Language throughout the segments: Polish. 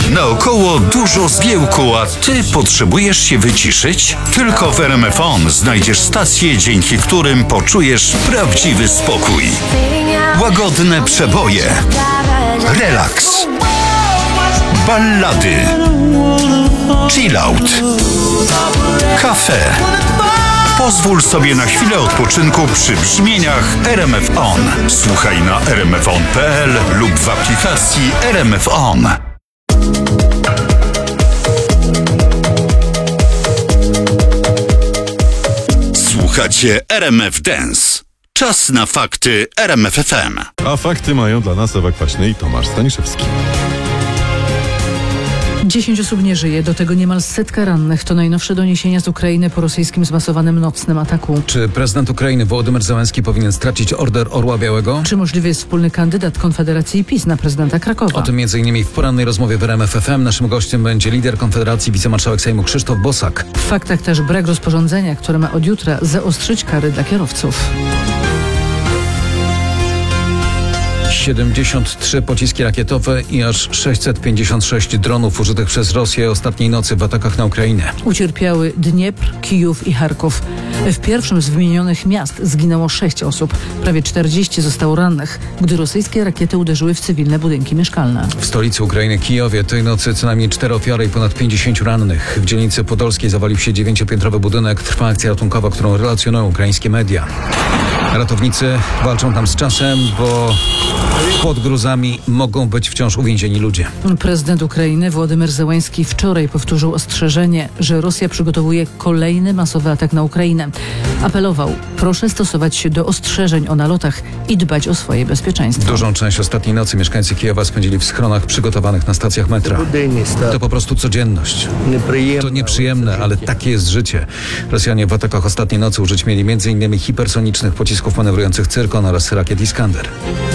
Naokoło dużo zgiełku, a ty potrzebujesz się wyciszyć? Tylko w RMF On znajdziesz stacje, dzięki którym poczujesz prawdziwy spokój. Łagodne przeboje, relaks, ballady, chillout, kafe. Pozwól sobie na chwilę odpoczynku przy brzmieniach RMF On. Słuchaj na rmfon.pl lub w aplikacji RMF On. Słuchacie RMF Dance. Czas na fakty RMF FM. A fakty mają dla nas Ewa Kwaśny i Tomasz Staniszewski. 10 osób nie żyje, do tego niemal 100 rannych. To najnowsze doniesienia z Ukrainy po rosyjskim zmasowanym nocnym ataku. Czy prezydent Ukrainy Wołodymyr Zełenski powinien stracić Order Orła Białego? Czy możliwy jest wspólny kandydat Konfederacji PiS na prezydenta Krakowa? O tym m.in. w porannej rozmowie w RMF FM. Naszym gościem będzie lider Konfederacji, wicemarszałek Sejmu Krzysztof Bosak. W faktach też brak rozporządzenia, które ma od jutra zaostrzyć kary dla kierowców. 73 pociski rakietowe i aż 656 dronów użytych przez Rosję ostatniej nocy w atakach na Ukrainę. Ucierpiały Dniepr, Kijów i Charków. W pierwszym z wymienionych miast zginęło 6 osób. Prawie 40 zostało rannych, gdy rosyjskie rakiety uderzyły w cywilne budynki mieszkalne. W stolicy Ukrainy, Kijowie, tej nocy co najmniej 4 ofiary i ponad 50 rannych. W dzielnicy podolskiej zawalił się 9-piętrowy budynek. Trwa akcja ratunkowa, którą relacjonują ukraińskie media. Ratownicy walczą tam z czasem, bo pod gruzami mogą być wciąż uwięzieni ludzie. Prezydent Ukrainy Wołodymyr Zełenski wczoraj powtórzył ostrzeżenie, że Rosja przygotowuje kolejny masowy atak na Ukrainę. Apelował: proszę stosować się do ostrzeżeń o nalotach i dbać o swoje bezpieczeństwo. Dużą część ostatniej nocy mieszkańcy Kijowa spędzili w schronach przygotowanych na stacjach metra. To po prostu codzienność. To nieprzyjemne, ale takie jest życie. Rosjanie w atakach ostatniej nocy użyć mieli m.in. hipersonicznych pocisków manewrujących Cyrkon oraz rakiet Iskander.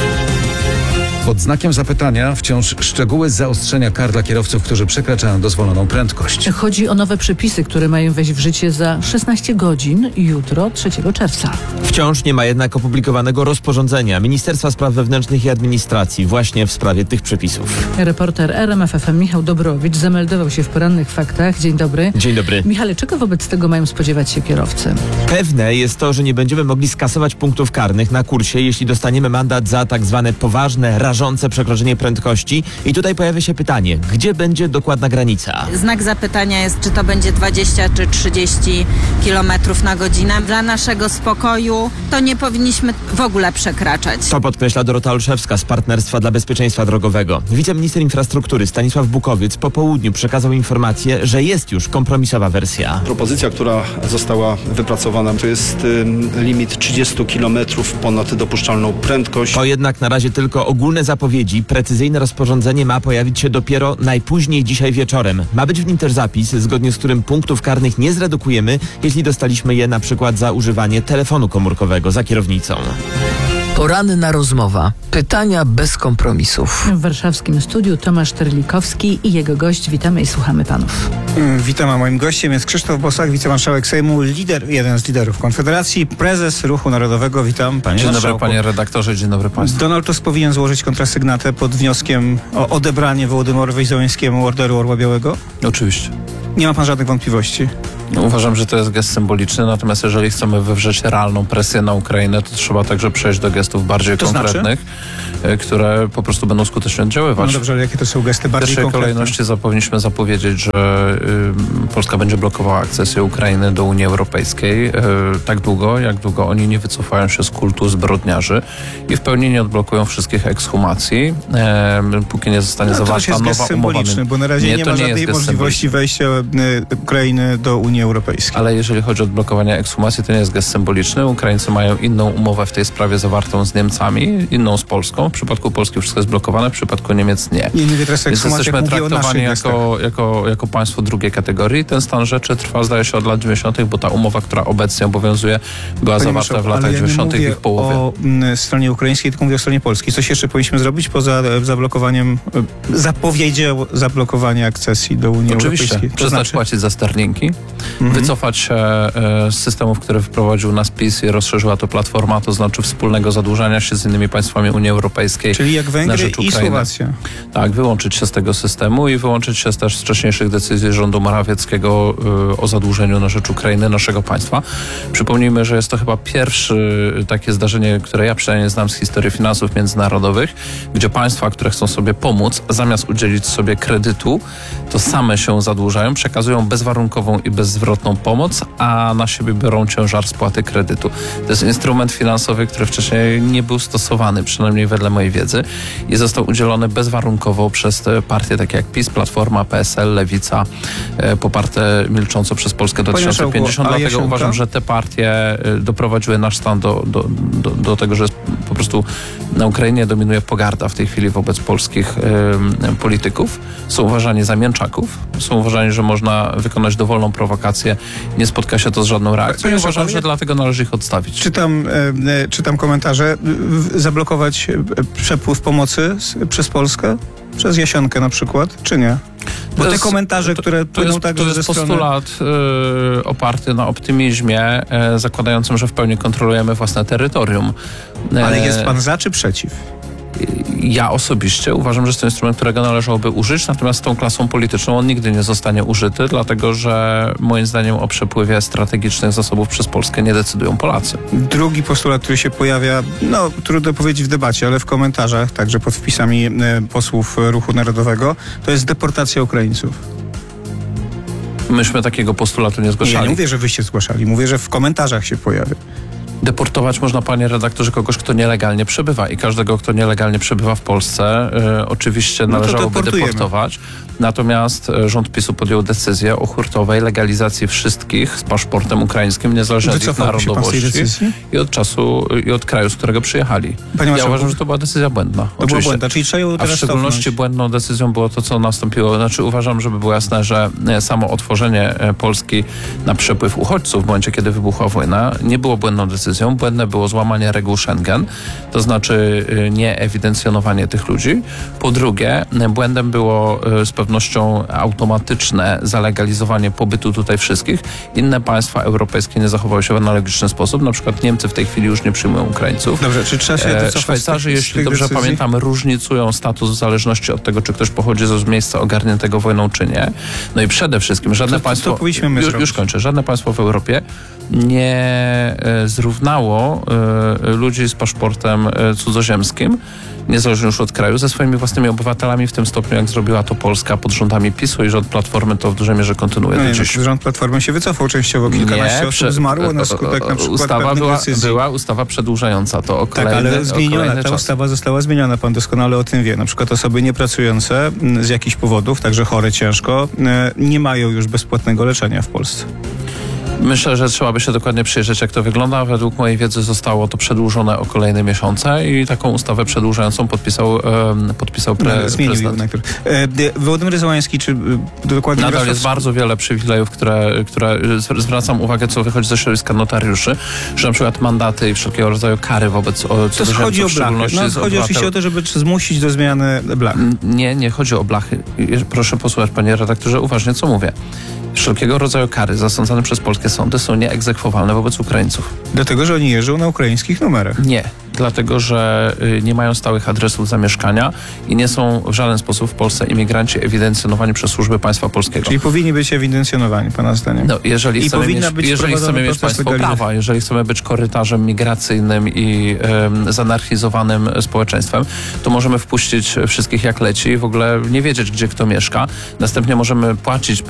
Pod znakiem zapytania wciąż szczegóły zaostrzenia kar dla kierowców, którzy przekraczają dozwoloną prędkość. Chodzi o nowe przepisy, które mają wejść w życie za 16 godzin, jutro, 3 czerwca. Wciąż nie ma jednak opublikowanego rozporządzenia Ministerstwa Spraw Wewnętrznych i Administracji właśnie w sprawie tych przepisów. Reporter RMF FM Michał Dobrowicz zameldował się w porannych faktach. Dzień dobry. Dzień dobry. Michale, czego wobec tego mają spodziewać się kierowcy? Pewne jest to, że nie będziemy mogli skasować punktów karnych na kursie, jeśli dostaniemy mandat za tak zwane poważne, rażące przekroczenie prędkości. I tutaj pojawia się pytanie, gdzie będzie dokładna granica? Znak zapytania jest, czy to będzie 20 czy 30 km na godzinę. Dla naszego spokoju to nie powinniśmy w ogóle przekraczać. To podkreśla Dorota Olszewska z Partnerstwa dla Bezpieczeństwa Drogowego. Wiceminister infrastruktury Stanisław Bukowiec po południu przekazał informację, że jest już kompromisowa wersja. Propozycja, która została wypracowana, to jest limit 30 km ponad dopuszczalną prędkość. To jednak na razie tylko ogólne zapowiedzi. Precyzyjne rozporządzenie ma pojawić się dopiero najpóźniej dzisiaj wieczorem. Ma być w nim też zapis, zgodnie z którym punktów karnych nie zredukujemy, jeśli dostaliśmy je na przykład za używanie telefonu komórkowego za kierownicą. Poranna rozmowa. Pytania bez kompromisów. W warszawskim studiu Tomasz Terlikowski i jego gość. Witamy i słuchamy panów. Witam, a moim gościem jest Krzysztof Bosak, wicemarszałek Sejmu, jeden z liderów Konfederacji, prezes Ruchu Narodowego. Witam, panie Dzień marszałku. dobry, panie redaktorze, dzień dobry państwu. Donald Tusk powinien złożyć kontrasygnatę pod wnioskiem o odebranie Wołodymyrowi Zełenskiemu Orderu Orła Białego? Oczywiście. Nie ma pan żadnych wątpliwości? Uważam, że to jest gest symboliczny, natomiast jeżeli chcemy wywrzeć realną presję na Ukrainę, to trzeba także przejść do gestów bardziej konkretnych, które po prostu będą skutecznie oddziaływać. No dobrze, ale jakie to są gesty bardziej konkretne? W pierwszej kolejności powinniśmy zapowiedzieć, że Polska będzie blokowała akcesję Ukrainy do Unii Europejskiej tak długo, jak długo oni nie wycofają się z kultu zbrodniarzy i w pełni nie odblokują wszystkich ekshumacji, póki nie zostanie zawarta nowa gest umowa. symboliczny, bo na razie nie ma żadnej możliwości wejścia Ukrainy do Unii Europejskiej. Ale jeżeli chodzi o odblokowanie ekshumacji, to nie jest gest symboliczny. Ukraińcy mają inną umowę w tej sprawie zawartą z Niemcami, inną z Polską. W przypadku Polski wszystko jest blokowane, w przypadku Niemiec nie. Nie mówię teraz o Więc ekshumacjach, jesteśmy mówię o traktowani naszych jako państwo drugiej kategorii. Ten stan rzeczy trwa, zdaje się, od lat 90., bo ta umowa, która obecnie obowiązuje, była zawarta w latach 90. i w połowie. O stronie ukraińskiej, tylko mówię o stronie polskiej. Coś jeszcze powinniśmy zrobić poza zablokowaniem, zapowiedzią zablokowania akcesji do Unii Europejskiej? Oczywiście. Przestać płacić za sterlingi, wycofać się z systemów, które wprowadził nas PiS i rozszerzyła to Platforma, to znaczy wspólnego zadłużania się z innymi państwami Unii Europejskiej. Europejskiej. Czyli jak na Węgry rzecz i Ukrainy. Słowacja. Tak, wyłączyć się z tego systemu i wyłączyć się też z wcześniejszych decyzji rządu Morawieckiego o zadłużeniu na rzecz Ukrainy, naszego państwa. Przypomnijmy, że jest to chyba pierwsze takie zdarzenie, które ja przynajmniej znam z historii finansów międzynarodowych, gdzie państwa, które chcą sobie pomóc, zamiast udzielić sobie kredytu, to same się zadłużają, przekazują bezwarunkową i bezzwrotną pomoc, a na siebie biorą ciężar spłaty kredytu. To jest instrument finansowy, który wcześniej nie był stosowany, przynajmniej wedle mojej wiedzy, i został udzielony bezwarunkowo przez te partie takie jak PiS, Platforma, PSL, Lewica, poparte milcząco przez Polskę do 2050. Dlatego uważam, że te partie doprowadziły nasz stan do tego, że po prostu na Ukrainie dominuje pogarda w tej chwili wobec polskich polityków. Są uważani za mięczaków, są uważani, że można wykonać dowolną prowokację, nie spotka się to z żadną reakcją i uważam, że dlatego należy ich odstawić. Czytam komentarze. Zablokować przepływ pomocy przez Polskę? Przez Jasionkę na przykład, czy nie? Bo te komentarze, które płyną także ze strony... To jest postulat oparty na optymizmie, zakładającym, że w pełni kontrolujemy własne terytorium. Ale jest pan za czy przeciw? Ja osobiście uważam, że jest to instrument, którego należałoby użyć, natomiast z tą klasą polityczną on nigdy nie zostanie użyty, dlatego że moim zdaniem o przepływie strategicznych zasobów przez Polskę nie decydują Polacy. Drugi postulat, który się pojawia, trudno powiedzieć w debacie, ale w komentarzach, także pod wpisami posłów Ruchu Narodowego, to jest deportacja Ukraińców. Myśmy takiego postulatu nie zgłaszali. Ja nie mówię, że wyście zgłaszali, mówię, że w komentarzach się pojawia. Deportować można, panie redaktorze, kogoś, kto nielegalnie przebywa i każdego, kto nielegalnie przebywa w Polsce, oczywiście należałoby deportować. Natomiast rząd PiS-u podjął decyzję o hurtowej legalizacji wszystkich z paszportem ukraińskim, niezależnie od ich narodowości i od kraju, z którego przyjechali. Ja uważam, że to była decyzja błędna. To była błędna, czyli trzeba ją teraz w szczególności błędną decyzją było to, co nastąpiło. Znaczy uważam, żeby było jasne, że samo otworzenie Polski na przepływ uchodźców w momencie, kiedy wybuchła wojna, nie było błędną decyzją. Błędne było złamanie reguł Schengen, to znaczy nieewidencjonowanie tych ludzi. Po drugie, błędem było z pewnością automatyczne zalegalizowanie pobytu tutaj wszystkich. Inne państwa europejskie nie zachowały się w analogiczny sposób. Na przykład Niemcy w tej chwili już nie przyjmują Ukraińców. Dobrze, czy trzeba się wycofać Szwajcarzy, jeśli dobrze pamiętam, różnicują status w zależności od tego, czy ktoś pochodzi z miejsca ogarniętego wojną, czy nie. No i przede wszystkim żadne państwo... Już kończę. Żadne państwo w Europie nie zrównało ludzi z paszportem cudzoziemskim, niezależnie już od kraju, ze swoimi własnymi obywatelami w tym stopniu, jak zrobiła to Polska pod rządami PiS-u i rząd Platformy to w dużej mierze kontynuuje. Rząd Platformy się wycofał częściowo, kilkanaście osób zmarło na skutek na przykład pewnych decyzji. Była ustawa przedłużająca to o kolejne... Tak, ale zmieniona, ta ustawa została zmieniona, pan doskonale o tym wie. Na przykład osoby niepracujące z jakichś powodów, także chore ciężko, nie mają już bezpłatnego leczenia w Polsce. Myślę, że trzeba by się dokładnie przyjrzeć, jak to wygląda. Według mojej wiedzy zostało to przedłużone o kolejne miesiące i taką ustawę przedłużającą podpisał prezydent. Najpierw. Władimir Załański, czy dokładnie... Nadal jest bardzo wiele przywilejów, które zwracam uwagę, co wychodzi ze środowiska notariuszy, że na przykład mandaty i wszelkiego rodzaju kary wobec cudzoziemców, chodzi o blachy. Chodzi oczywiście o to, żeby zmusić do zmiany blach. Nie chodzi o blachy. Proszę posłuchać, panie redaktorze, uważnie, co mówię. Wszelkiego rodzaju kary zasądzane przez polskie sądy są nieegzekwowalne wobec Ukraińców. Dlatego, że oni jeżdżą na ukraińskich numerach. Nie. Dlatego, że nie mają stałych adresów zamieszkania i nie są w żaden sposób w Polsce imigranci ewidencjonowani przez służby państwa polskiego. Czyli powinni być ewidencjonowani, pana zdaniem? No, jeżeli chcemy mieć państwo prawa, jeżeli chcemy być korytarzem migracyjnym i zanarchizowanym społeczeństwem, to możemy wpuścić wszystkich jak leci i w ogóle nie wiedzieć, gdzie kto mieszka. Następnie możemy płacić